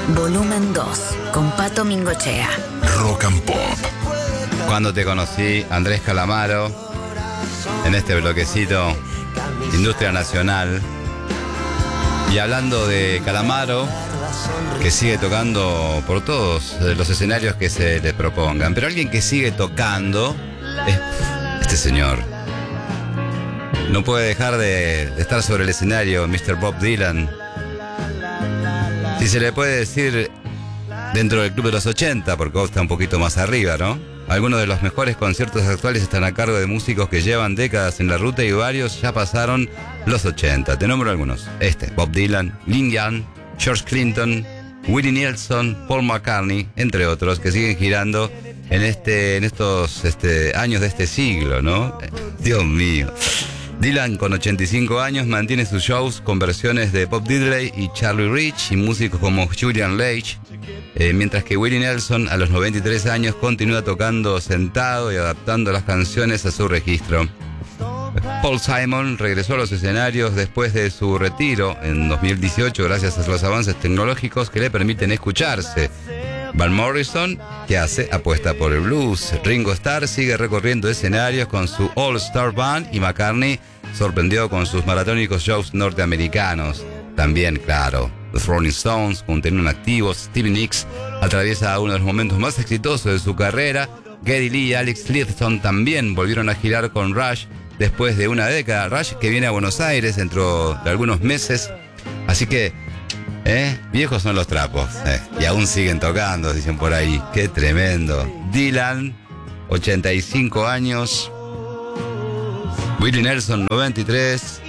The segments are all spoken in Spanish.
Volumen 2, con Pato Mingochea. Rock and Pop. Cuando te conocí, Andrés Calamaro, en este bloquecito, Industria Nacional. Y hablando de Calamaro, que sigue tocando por todos los escenarios que se le propongan. Pero alguien que sigue tocando es este señor. No puede dejar de estar sobre el escenario, Mr. Bob Dylan. Si se le puede decir dentro del club de los 80, porque Bob está un poquito más arriba, ¿no? Algunos de los mejores conciertos actuales están a cargo de músicos que llevan décadas en la ruta y varios ya pasaron los 80. Te nombro algunos. Bob Dylan, Neil Young, George Clinton, Willie Nelson, Paul McCartney, entre otros, que siguen girando en estos años de este siglo, ¿no? Dios mío. Dylan, con 85 años, mantiene sus shows con versiones de Bob Diddley y Charlie Rich y músicos como Julian Lage, mientras que Willie Nelson, a los 93 años, continúa tocando sentado y adaptando las canciones a su registro. Paul Simon regresó a los escenarios después de su retiro en 2018 gracias a los avances tecnológicos que le permiten escucharse. Van Morrison, que apuesta por el blues. Ringo Starr sigue recorriendo escenarios con su All Star Band y McCartney sorprendió con sus maratónicos shows norteamericanos. También, claro, los Rolling Stones continúan activos. Stevie Nicks atraviesa uno de los momentos más exitosos de su carrera. Geddy Lee y Alex Lifeson también volvieron a girar con Rush después de una década. Rush que viene a Buenos Aires dentro de algunos meses. Así que viejos son los trapos, y aún siguen tocando, dicen por ahí. Qué tremendo. Dylan, 85 años. Willie Nelson, 93.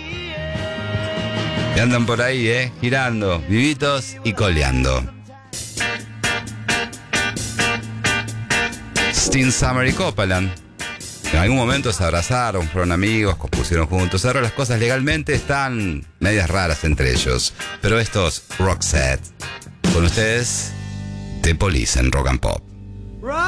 Y andan por ahí, girando, vivitos y coleando. Sting, Summer y Copeland en algún momento se abrazaron, fueron amigos, compusieron juntos. Ahora las cosas legalmente están medias raras entre ellos. Pero estos Roxette, con ustedes, The Police en Rock and Pop.